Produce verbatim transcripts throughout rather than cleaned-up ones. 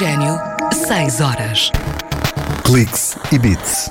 Oxigênio, seis horas. Cliques e Beats.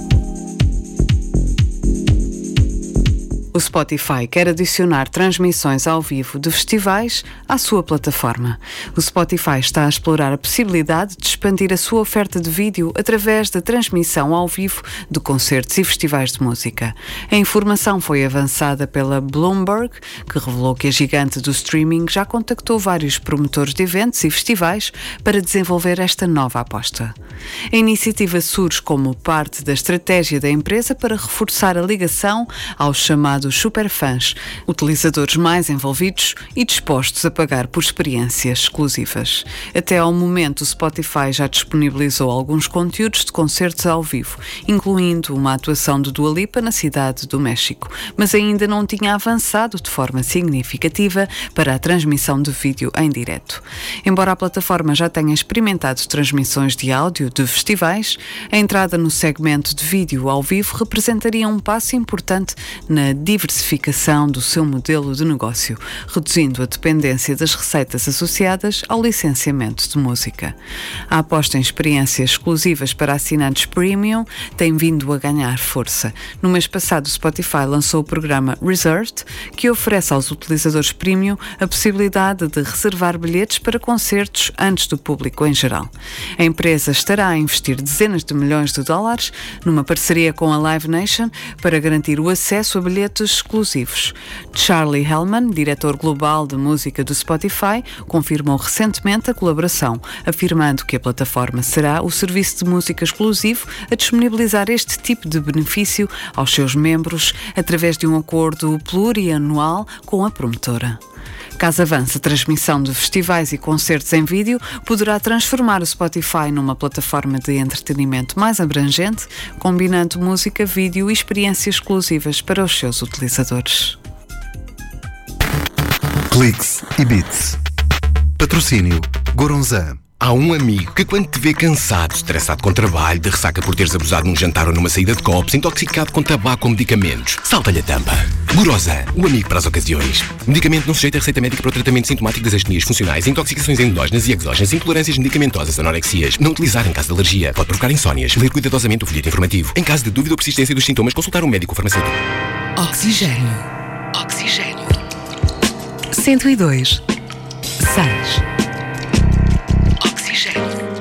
O Spotify quer adicionar transmissões ao vivo de festivais à sua plataforma. O Spotify está a explorar a possibilidade de expandir a sua oferta de vídeo através da transmissão ao vivo de concertos e festivais de música. A informação foi avançada pela Bloomberg, que revelou que a gigante do streaming já contactou vários promotores de eventos e festivais para desenvolver esta nova aposta. A iniciativa surge como parte da estratégia da empresa para reforçar a ligação aos chamados superfãs, utilizadores mais envolvidos e dispostos a pagar por experiências exclusivas. Até ao momento, o Spotify já disponibilizou alguns conteúdos de concertos ao vivo, incluindo uma atuação de Dua Lipa na cidade do México, mas ainda não tinha avançado de forma significativa para a transmissão de vídeo em direto. Embora a plataforma já tenha experimentado transmissões de áudio de festivais, a entrada no segmento de vídeo ao vivo representaria um passo importante na diversificação do seu modelo de negócio, reduzindo a dependência das receitas associadas ao licenciamento de música. A aposta em experiências exclusivas para assinantes premium tem vindo a ganhar força. No mês passado, o Spotify lançou o programa Reserved, que oferece aos utilizadores premium a possibilidade de reservar bilhetes para concertos antes do público em geral. A empresa estará a investir dezenas de milhões de dólares numa parceria com a Live Nation para garantir o acesso a bilhetes exclusivos. Charlie Hellman, diretor global de música do Spotify, confirmou recentemente a colaboração, afirmando que a plataforma será o serviço de música exclusivo a disponibilizar este tipo de benefício aos seus membros através de um acordo plurianual com a promotora. Caso avance a transmissão de festivais e concertos em vídeo, poderá transformar o Spotify numa plataforma de entretenimento mais abrangente, combinando música, vídeo e experiências exclusivas para os seus utilizadores. Cliques e Beats. Patrocínio Goronzan. Há um amigo que quando te vê cansado, estressado com trabalho, de ressaca por teres abusado num jantar ou numa saída de copos, intoxicado com tabaco ou medicamentos, salta-lhe a tampa. Goronzan, o amigo para as ocasiões. Medicamento não sujeito a receita médica para o tratamento sintomático das astenias funcionais, intoxicações endógenas e exógenas, intolerâncias medicamentosas, anorexias. Não utilizar em caso de alergia. Pode provocar insónias. Ler cuidadosamente o folheto informativo. Em caso de dúvida ou persistência dos sintomas, consultar um médico ou farmacêutico. Oxigênio. Oxigênio. cento e dois. seis. Oxigênio.